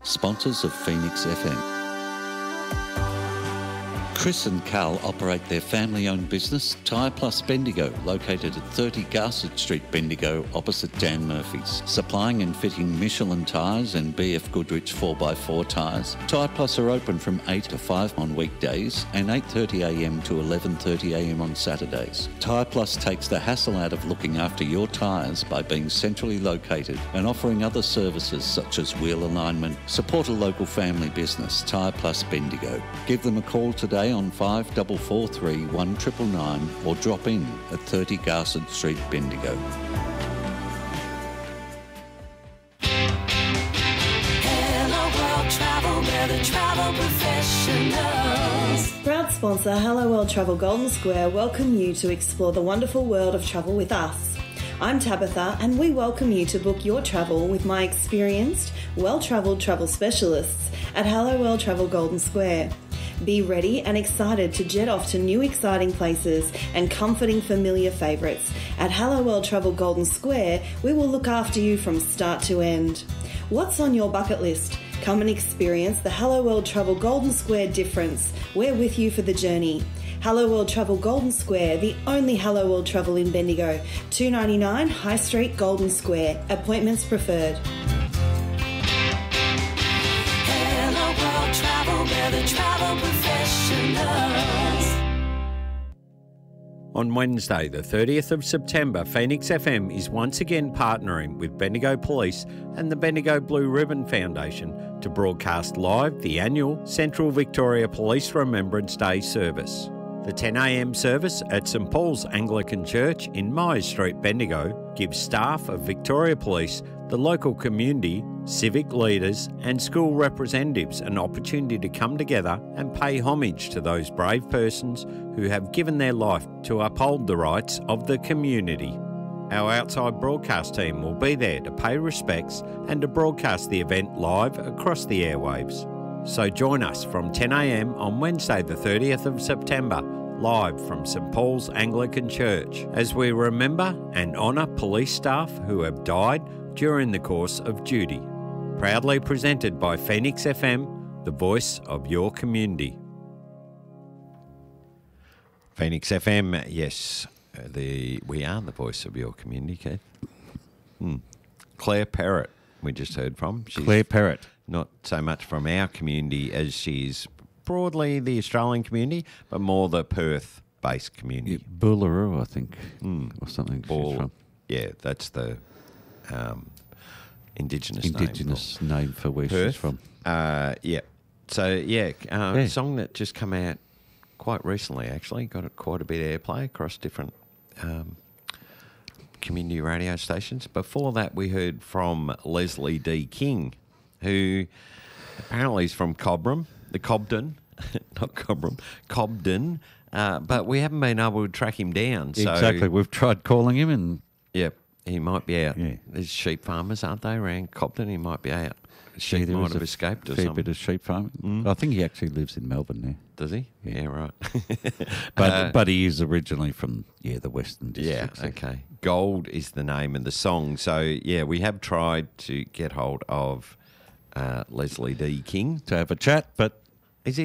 sponsors of Phoenix FM. Chris and Carl operate their family-owned business, Tyre Plus Bendigo, located at 30 Garsett Street, Bendigo, opposite Dan Murphy's. Supplying and fitting Michelin tyres and BF Goodrich 4x4 tyres. Tyre Plus are open from 8 to 5 on weekdays and 8:30am to 11:30am on Saturdays. Tyre Plus takes the hassle out of looking after your tyres by being centrally located and offering other services such as wheel alignment. Support a local family business, Tyre Plus Bendigo. Give them a call today on 5443 1999 or drop in at 30 Garsett Street, Bendigo. Hello World Travel, we're the travel professionals. Proud sponsor Hello World Travel Golden Square welcome you to explore the wonderful world of travel with us. I'm Tabitha and we welcome you to book your travel with my experienced, well-travelled travel specialists at Hello World Travel Golden Square. Be ready and excited to jet off to new exciting places and comforting familiar favourites. At Hello World Travel Golden Square, we will look after you from start to end. What's on your bucket list? Come and experience the Hello World Travel Golden Square difference. We're with you for the journey. Hello World Travel Golden Square, the only Hello World Travel in Bendigo. 299 High Street, Golden Square. Appointments preferred. Hello World Travel, we're the travel professionals. On Wednesday, the 30th of September, Phoenix FM is once again partnering with Bendigo Police and the Bendigo Blue Ribbon Foundation to broadcast live the annual Central Victoria Police Remembrance Day service. The 10am service at St Paul's Anglican Church in Myers Street, Bendigo, gives staff of Victoria Police, the local community, civic leaders and school representatives an opportunity to come together and pay homage to those brave persons who have given their life to uphold the rights of the community. Our outside broadcast team will be there to pay respects and to broadcast the event live across the airwaves. So join us from 10am on Wednesday the 30th of September, live from St Paul's Anglican Church, as we remember and honour police staff who have died during the course of duty. Proudly presented by Phoenix FM, the voice of your community. Phoenix FM, yes, we are the voice of your community, Keith. Claire Perrott, we just heard from. Claire Perrott. Not so much from our community as she's broadly the Australian community, but more the Perth-based community. Yeah, Boolaroo, I think, or something she's from. Yeah, that's the Indigenous name for where Perth. she's from. Yeah. So, song that just come out quite recently, actually. Got quite a bit of airplay across different community radio stations. Before that, we heard from Leslie D. King, who apparently is from Cobram, the Cobden, not Cobram, Cobden, but we haven't been able to track him down. So, exactly. We've tried calling him and... Yep, he might be out. Yeah. There's sheep farmers, aren't they, around Cobden? He might be out. Sheep there might is have a escaped or fair something. bit of sheep farming. I think he actually lives in Melbourne now. Does he? Yeah, right. But he is originally from, the Western District. Yeah, okay. Gold is the name of the song. So, we have tried to get hold of Leslie D. King To have a chat, but... Is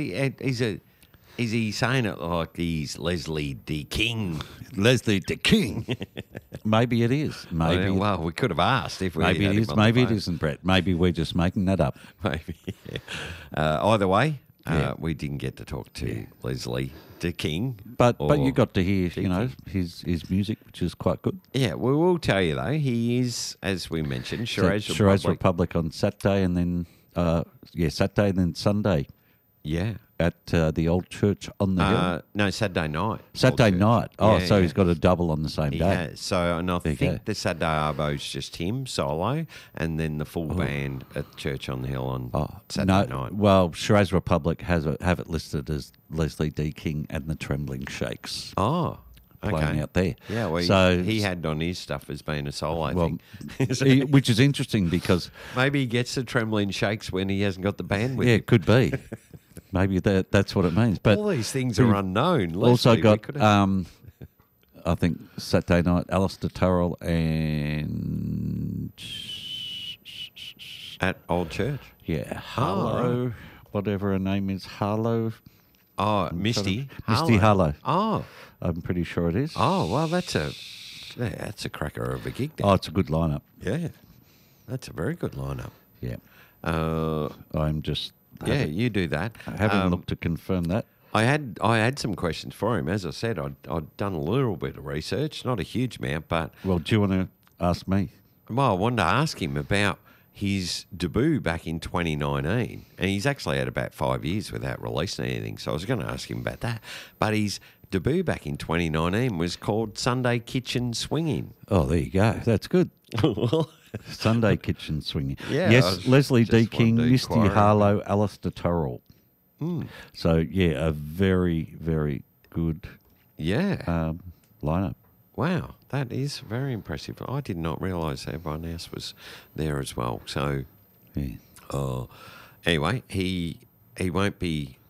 he saying it like he's Leslie D. King? Leslie D. King. Maybe it is. Maybe. Well, we could have asked if we. Maybe it is. Maybe it isn't, Brett. Maybe we're just making that up. Maybe. Yeah. Either way, we didn't get to talk to Leslie D. King, but you got to hear his music, which is quite good. Yeah, we will tell you though. He is, as we mentioned, Shiraz Republic on Saturday, and then Saturday and then Sunday. Yeah. At the old church on the hill? No, Saturday night. Saturday night. Oh, so he's got a double on the same day. Yeah, so and I think the Saturday Arvo's just him solo, and then the full band at Church on the Hill on Saturday night. Well, Shiraz Republic have it listed as Leslie D. King and the Trembling Shakes. Oh, playing out there. Yeah, well, so he had on his stuff as being a solo, I think. Which is interesting because... Maybe he gets the Trembling Shakes when he hasn't got the band with him. Yeah, it could be. Maybe that's what it means. But all these things are unknown. Also got, I think, Saturday night, Alistair Turrell and At Old Church. Yeah, Harlow, whatever her name is, Harlow. Oh, Misty. Misty Harlow. Oh. I'm pretty sure it is. Oh, well, that's a cracker of a gig then. Oh, it's a good lineup. Yeah. That's a very good lineup. Yeah. Uh, I'm just yeah, you do that. I haven't looked to confirm that. I had some questions for him. As I said, I'd done a little bit of research, not a huge amount, but Well, do you want to ask me? well, I wanted to ask him about his debut back in 2019, and he's actually had about 5 years without releasing anything. So I was going to ask him about that, but his debut back in 2019 was called Sunday Kitchen Swinging. Oh, there you go. That's good. Sunday Kitchen Swinging. Yeah, I Yes, was Leslie D. just King, wanted to Misty inquire Harlow, Alistair Turrell. Hmm. So, yeah, a very, very good Yeah. lineup. Wow, that is very impressive. I did not realise everyone else was there as well. So, Yeah. anyway, he won't be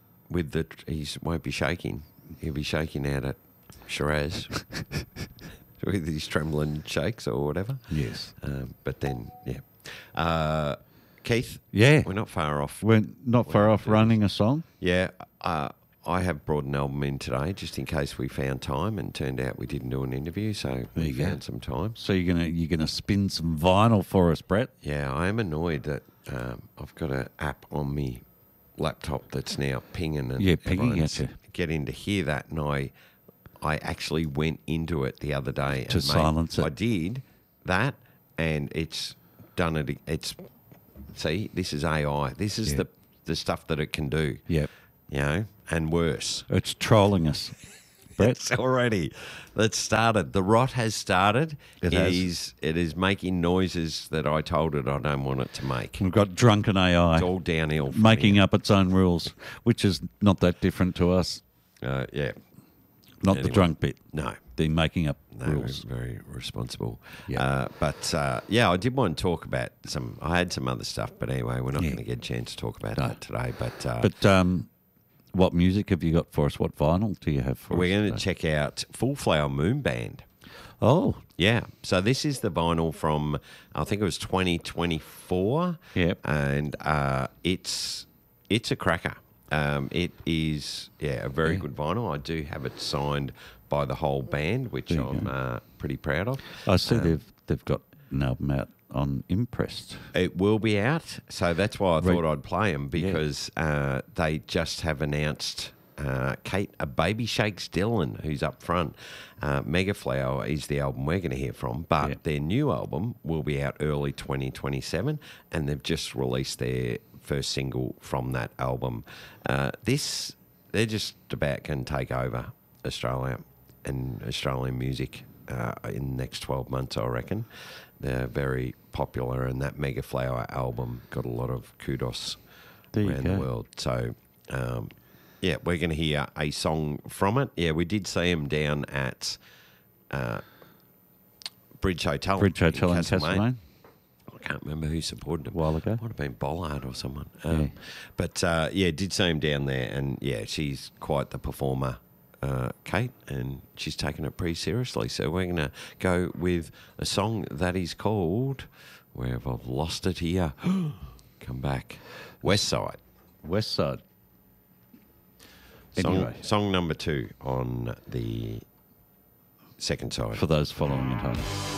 won't be shaking. He'll be shaking out at Shiraz with his trembling shakes or whatever. Yes. But then, yeah. Keith? Yeah. We're not far off. We're not far off do running a song. Yeah. I have brought an album in today just in case we found time, and turned out we didn't do an interview, so we you go. found some time. So you're gonna spin some vinyl for us, Brett? Yeah, I am annoyed that I've got an app on me laptop that's now pinging, and Yeah, pinging everyone's at you. getting to hear that, and I actually went into it the other day To silence it. I did that, and it's done it. See, this is AI. This is Yeah. the stuff that it can do. Yep. You know, and worse. It's trolling us. Brett? It's already. That's started. The rot has started. It has. It is making noises that I told it I don't want it to make. We've got drunken AI It's all downhill. from making here. up its own rules, which is not that different to us. Yeah. Not the Anyway. drunk bit. No. The making up No, rules. very responsible. Yeah. But I did want to talk about some. I had some other stuff, but anyway, we're not Yeah. going to get a chance to talk about No. that today. But, But what music have you got for us? What vinyl do you have for we're us? going to check out Full Flower Moon Band. Oh, Yeah. So this is the vinyl from, I think it was 2024. Yep. And it's a cracker. It is, a very good vinyl. I do have it signed by the whole band, which There you I'm pretty proud of. I see they've got an album out on Impressed. It will be out, so that's why I Right. thought I'd play them, because they just have announced Kate Baby Shakes Dylan, who's up front. Mega Flower is the album we're going to hear from, but Yeah. their new album will be out early 2027, and they've just released their first single from that album. They're just about going to take over Australia and Australian music in the next 12 months, I reckon. They're very popular, and that Mega Flower album got a lot of kudos There you around go. the world. So, we're going to hear a song from it. Yeah, we did see him down at Bridge Hotel. Bridge Hotel in Castlemaine. I can't remember who supported him. A while ago. Might have been Bollard or someone. Yeah. But, did see him down there, and, she's quite the performer, Kate, and she's taken it pretty seriously. So we're going to go with a song that is called, where have I lost it here? Come back. West Side. West Side. Song, Anyway. song number 2 on the second side. For those following at home.